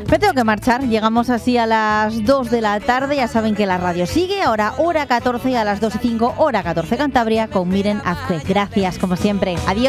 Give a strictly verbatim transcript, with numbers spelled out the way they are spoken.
Me tengo que marchar, llegamos así a las dos de la tarde, ya saben que la radio sigue, ahora hora catorce, a las dos y cinco, hora catorce Cantabria, con Miren Azcue. Gracias, como siempre. Adiós.